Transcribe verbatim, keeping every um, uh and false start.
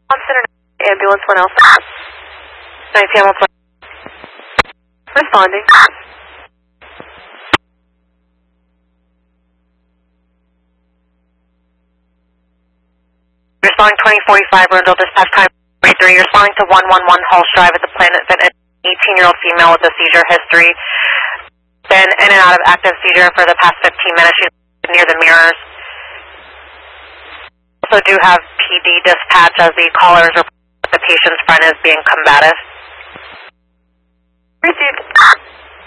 Center ambulance one Alpha. nine P M Responding. Responding twenty forty-five, Rundle dispatch time three. You're responding to one one one Hulse Drive at the Planet Fit, an eighteen-year-old female with a seizure history. Been in and out of active seizure for the past fifteen minutes. She's near the mirrors. Also do have P D dispatch as the callers report the patient's friend is being combative. Received.